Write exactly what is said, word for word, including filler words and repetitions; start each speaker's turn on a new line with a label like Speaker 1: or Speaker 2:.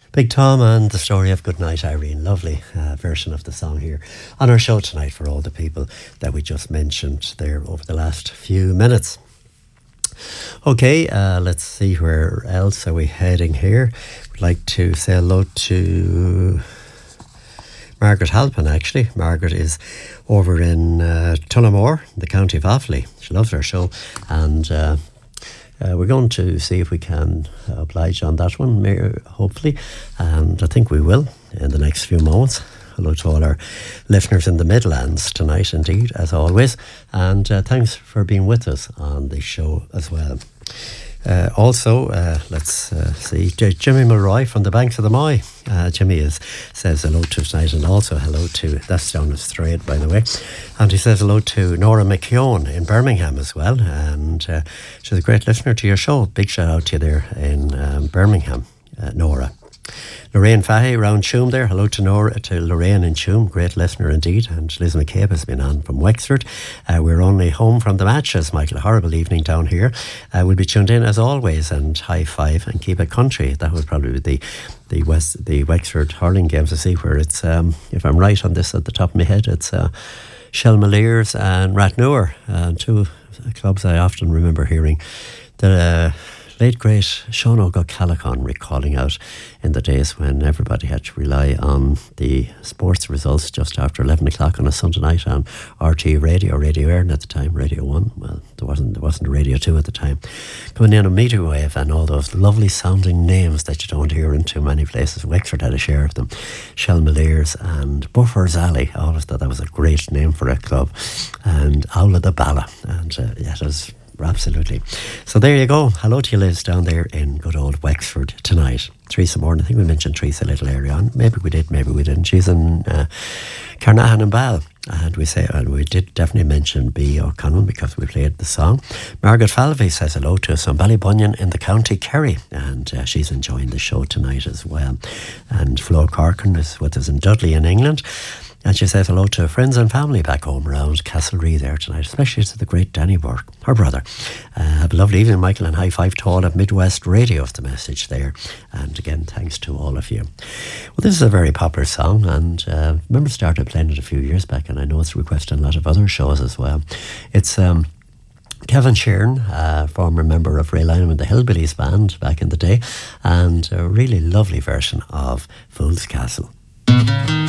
Speaker 1: Big Tom and the story of Goodnight Irene. Lovely uh, version of the song here on our show tonight for all the people that we just mentioned there over the last few minutes. Okay, uh, let's see, where else are we heading here? We'd like to say hello to Margaret Halpin, actually. Margaret is over in uh, Tullamore, the county of Offaly. She loves our show, and uh, uh, we're going to see if we can oblige on that one, hopefully, and I think we will in the next few moments. Hello to all our listeners in the Midlands tonight, indeed, as always, and uh, thanks for being with us on the show as well. Uh, also, uh, let's uh, see, J- Jimmy Mulroy from the banks of the Moy. Uh, Jimmy is, says hello to tonight, and also hello to, that's down the Strait, by the way, and he says hello to Nora McKeown in Birmingham as well, and uh, she's a great listener to your show. Big shout out to you there in um, Birmingham, uh, Nora. Lorraine Fahey around Tuam there. Hello to Nora, to Lorraine in Tuam, great listener indeed. And Liz McCabe has been on from Wexford. Uh, we're only home from the matches, Michael. A horrible evening down here. Uh, we'll be tuned in as always, and high five and keep it country. That would probably be the the West the Wexford hurling games to see where it's. Um, if I'm right on this at the top of my head, it's uh, Shelmaliers and Rathnure, uh, two clubs I often remember hearing. The uh, late great Sean O'Callaghan recalling out in the days when everybody had to rely on the sports results just after eleven o'clock on a Sunday night on R T Radio, Radio Erin at the time, Radio one. Well, there wasn't there wasn't a Radio two at the time. Coming in on Meter Wave and all those lovely sounding names that you don't hear in too many places. Wexford had a share of them. Shelmaliers and Buffer's Alley. I always thought that was a great name for a club. And Aula the Bala. And uh, yeah, it was absolutely. So there you go. Hello to you, Liz, down there in good old Wexford tonight. Teresa Moran, I think we mentioned Teresa a little earlier on. Maybe we did, maybe we didn't. She's in uh, Carnahan and Ball. And we say, and we did definitely mention B. O'Connell because we played the song. Margaret Falvey says hello to us on Ballybunion in the County Kerry, and uh, she's enjoying the show tonight as well. And Flo Corcoran is with us in Dudley in England. And she says hello to friends and family back home around Castlereagh there tonight, especially to the great Danny Burke, her brother. Uh, have a lovely evening, Michael, and high five to all of Midwest Radio is the message there. And again, thanks to all of you. Well, this is a very popular song, and uh, I remember started playing it a few years back, and I know it's requested on a lot of other shows as well. It's um, Kevin Sheeran, uh, former member of Ray Lynam and the Hillbillies band back in the day, and a really lovely version of Fool's Castle.